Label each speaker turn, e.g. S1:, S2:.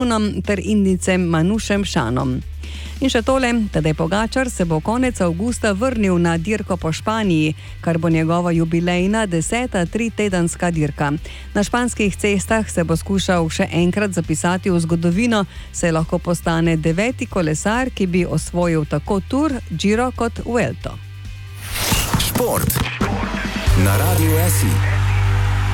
S1: ter Indicem Manušem Šanom. In še tole, Tadej Pogačar se bo konec avgusta vrnil na dirko po Španiji, kar bo njegova jubilejna 10. tritedenska dirka. Na španskih cestah se bo skušal še enkrat zapisati v zgodovino, saj lahko postane 9. kolesar, ki bi osvojil tako Tour, Giro kot Vuelto.
S2: Šport na Radiu SI.